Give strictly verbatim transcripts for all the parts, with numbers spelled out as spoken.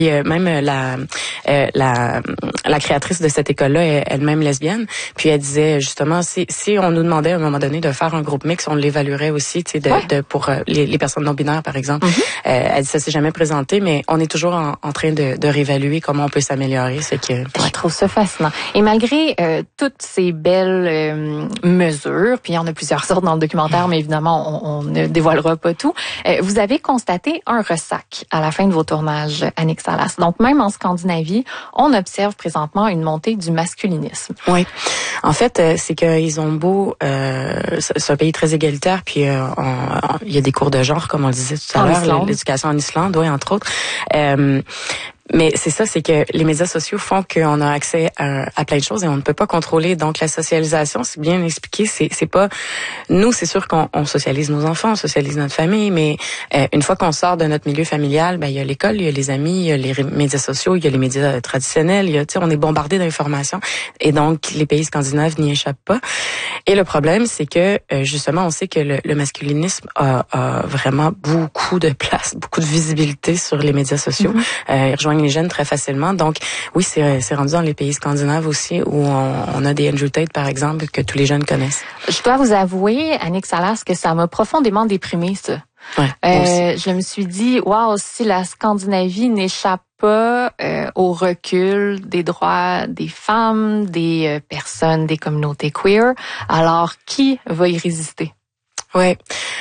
Euh, même la, euh, la la créatrice de cette école-là est elle-même lesbienne. Puis elle disait justement, si si on nous demandait à un moment donné de faire un groupe mix, on l'évaluerait aussi, tu sais, de, ouais. de pour euh, les, les personnes non binaires par exemple. Mm-hmm. Euh, elle dit ça s'est jamais présenté, mais on est toujours en, en train de, de réévaluer comment on peut s'améliorer. C'est que je trouve ça fascinant. Et malgré euh, toutes ces belles euh, mesures, puis il y en a plusieurs sortes dans le documentaire, mais évidemment on, on ne dévoilera pas tout. Euh, vous avez constaté un ressac à la fin de vos tournages, Annick Salas. Donc, même en Scandinavie, on observe présentement une montée du masculinisme. Oui. En fait, euh, c'est qu'ils ont beau... Euh, c'est un pays très égalitaire, puis euh, il y a des cours de genre, comme on le disait tout à l'heure, l'éducation en Islande, oui, entre autres. Euh, Mais c'est ça, c'est que les médias sociaux font qu'on a accès à, à plein de choses et on ne peut pas contrôler. Donc la socialisation, c'est bien expliqué, c'est c'est pas nous, c'est sûr qu'on on socialise nos enfants, on socialise notre famille, mais euh, une fois qu'on sort de notre milieu familial, ben il y a l'école, il y a les amis, il y a les médias sociaux, il y a les médias traditionnels, il y a, tu sais, on est bombardé d'informations et donc les pays scandinaves n'y échappent pas. Et le problème, c'est que euh, justement, on sait que le, le masculinisme a, a vraiment beaucoup de place, beaucoup de visibilité sur les médias sociaux. Mm-hmm. Euh, ils rejoignent les jeunes très facilement. Donc, oui, c'est, c'est rendu dans les pays scandinaves aussi où on, on a des Andrew Tate, par exemple, que tous les jeunes connaissent. Je dois vous avouer, Annick Salas, que ça m'a profondément déprimée, ça. Ouais, euh, je me suis dit, waouh, si la Scandinavie n'échappe pas euh, au recul des droits des femmes, des euh, personnes, des communautés queer, alors qui va y résister? Oui,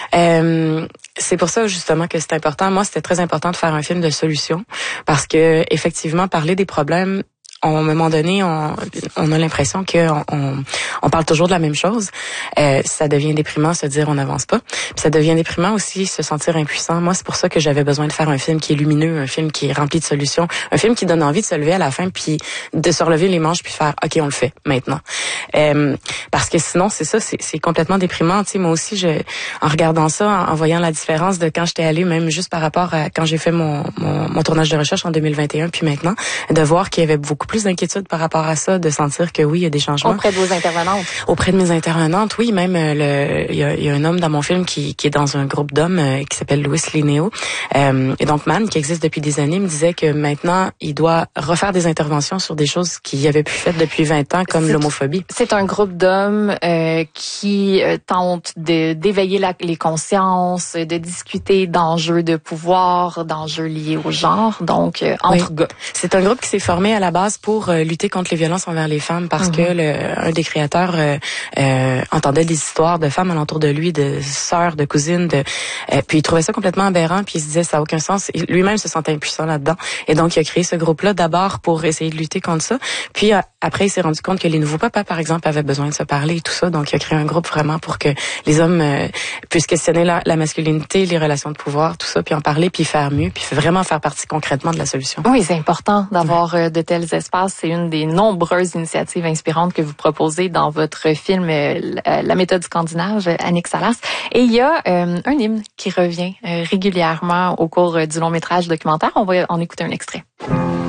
euh, c'est pour ça justement que c'est important. Moi, c'était très important de faire un film de solution parce que effectivement, parler des problèmes, à un moment donné, on, on a l'impression qu'on on, on parle toujours de la même chose. Euh, ça devient déprimant se dire on n'avance pas. Puis ça devient déprimant aussi se sentir impuissant. Moi, c'est pour ça que j'avais besoin de faire un film qui est lumineux, un film qui est rempli de solutions, un film qui donne envie de se lever à la fin puis de se relever les manches puis faire OK, on le fait maintenant. Euh, parce que sinon, c'est ça, c'est, c'est complètement déprimant. Tu sais, moi aussi, je, en regardant ça, en, en voyant la différence de quand j'étais allée, même juste par rapport à quand j'ai fait mon, mon, mon tournage de recherche en deux mille vingt et un puis maintenant, de voir qu'il y avait beaucoup plus d'inquiétude par rapport à ça, de sentir que oui, il y a des changements. Auprès de vos intervenantes. Auprès de mes intervenantes, oui, même le, il y a, il y a un homme dans mon film qui, qui est dans un groupe d'hommes euh, qui s'appelle Louis Linéo. Euh, et donc Man, qui existe depuis des années, me disait que maintenant, il doit refaire des interventions sur des choses qu'il avait pu faire depuis vingt ans, comme c'est, l'homophobie. C'est un groupe d'hommes euh, qui euh, tente de, d'éveiller la, les consciences, de discuter d'enjeux de pouvoir, d'enjeux liés au genre, donc euh, entre oui. gars. C'est un groupe qui s'est formé à la base pour euh, lutter contre les violences envers les femmes parce mm-hmm. que le, un des créateurs euh, euh, entendait des histoires de femmes alentour de lui, de sœurs, de cousines, de euh, puis il trouvait ça complètement aberrant, puis il se disait ça n'a aucun sens. Et lui-même se sentait impuissant là-dedans. Et donc il a créé ce groupe-là d'abord pour essayer de lutter contre ça. Puis euh, après il s'est rendu compte que les nouveaux papas, par exemple, avaient besoin de se parler et tout ça. Donc il a créé un groupe vraiment pour que les hommes euh, puissent questionner la, la masculinité, les relations de pouvoir, tout ça, puis en parler, puis faire mieux, puis vraiment faire partie concrètement de la solution. Oui, c'est important d'avoir ouais. de tels espaces. C'est une des nombreuses initiatives inspirantes que vous proposez dans votre film euh, La méthode scandinave, Annick Salas. Et il y a euh, un hymne qui revient euh, régulièrement au cours euh, du long métrage documentaire. On va en écouter un extrait.